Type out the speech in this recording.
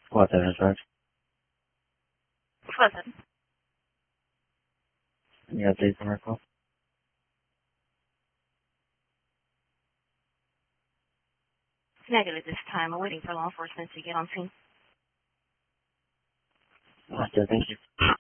What the research? Listen, Any updates on our call? negative this time. I'm waiting for law enforcement to get on scene. Okay, thank you.